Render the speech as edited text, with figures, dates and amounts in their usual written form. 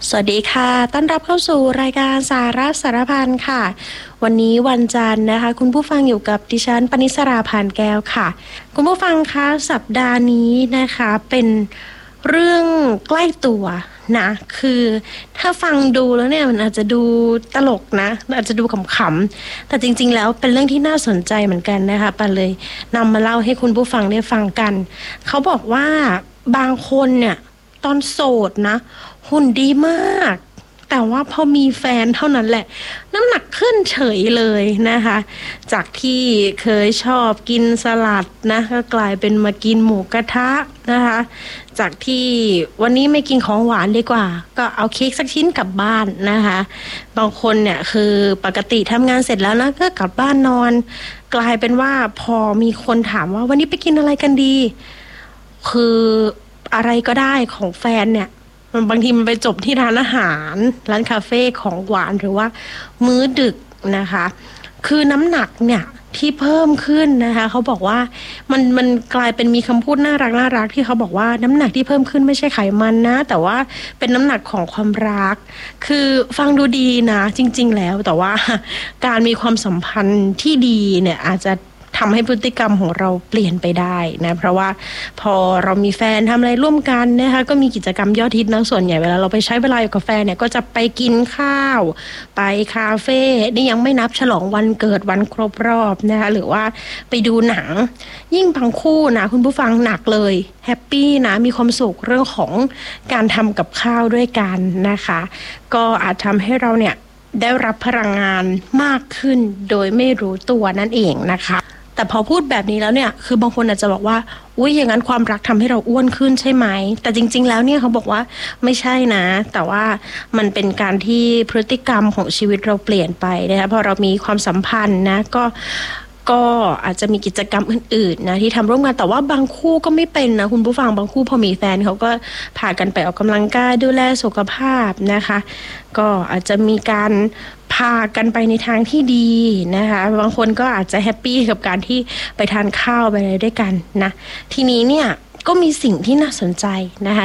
สวัสดีค่ะต้อนรับเข้าสู่รายการสาระสารพันค่ะวันนี้วันจันทร์นะคะคุณผู้ฟังอยู่กับดิฉันปณิสราพานแก้วค่ะคุณผู้ฟังคะสัปดาห์นี้นะคะเป็นเรื่องใกล้ตัวนะคือถ้าฟังดูแล้วเนี่ยมันอาจจะดูตลกนะอาจจะดูขำๆแต่จริงๆแล้วเป็นเรื่องที่น่าสนใจเหมือนกันนะคะปาเลยนำมาเล่าให้คุณผู้ฟังได้ฟังกันเขาบอกว่าบางคนเนี่ยตอนโสดนะหุ่นดีมากแต่ว่าพอมีแฟนเท่านั้นแหละน้ำหนักขึ้นเฉยเลยนะคะจากที่เคยชอบกินสลัดนะก็กลายเป็นมากินหมูกระทะนะคะจากที่วันนี้ไม่กินของหวานดีกว่าก็เอาเค้กสักชิ้นกลับบ้านนะคะบางคนเนี่ยคือปกติทำงานเสร็จแล้วนะก็กลับบ้านนอนกลายเป็นว่าพอมีคนถามว่าวันนี้ไปกินอะไรกันดีคืออะไรก็ได้ของแฟนเนี่ยบางทีมันไปจบที่ร้านอาหารร้านคาเฟ่ของหวานหรือว่ามื้อดึกนะคะคือน้ำหนักเนี่ยที่เพิ่มขึ้นนะคะเขาบอกว่ามันกลายเป็นมีคำพูดน่ารักที่เขาบอกว่าน้ำหนักที่เพิ่มขึ้นไม่ใช่ไขมันนะแต่ว่าเป็นน้ำหนักของความรักคือฟังดูดีนะจริงๆแล้วแต่ว่าการมีความสัมพันธ์ที่ดีเนี่ยอาจจะทำให้พฤติกรรมของเราเปลี่ยนไปได้นะเพราะว่าพอเรามีแฟนทำอะไรร่วมกันนะคะก็มีกิจกรรมยอดฮิตนะส่วนใหญ่เวลาเราไปใช้เวลาอยู่กับแฟนเนี่ยก็จะไปกินข้าวไปคาเฟ่นี่ยังไม่นับฉลองวันเกิดวันครบรอบนะคะหรือว่าไปดูหนังยิ่งบางคู่นะคุณผู้ฟังหนักเลยแฮปปี้นะมีความสุขเรื่องของการทำกับข้าวด้วยกันนะคะก็อาจทำให้เราเนี่ยได้รับพลังงานมากขึ้นโดยไม่รู้ตัวนั่นเองนะคะแต่พอพูดแบบนี้แล้วเนี่ยคือบางคนอาจจะบอกว่าอุ๊ยอย่างนั้นความรักทำให้เราอ้วนขึ้นใช่ไหมแต่จริงๆแล้วเนี่ยเขาบอกว่าไม่ใช่นะแต่ว่ามันเป็นการที่พฤติกรรมของชีวิตเราเปลี่ยนไปนะคะพอเรามีความสัมพันธ์นะก็อาจจะมีกิจกรรมอื่นๆนะที่ทำร่วมกันแต่ว่าบางคู่ก็ไม่เป็นนะคุณผู้ฟังบางคู่พอมีแฟนเขาก็พากันไปออกกำลังกายดูแลสุขภาพนะคะก็อาจจะมีการพากันไปในทางที่ดีนะคะบางคนก็อาจจะแฮปปี้กับการที่ไปทานข้าวไปอะไรด้วยกันนะทีนี้เนี่ยก็มีสิ่งที่น่าสนใจนะคะ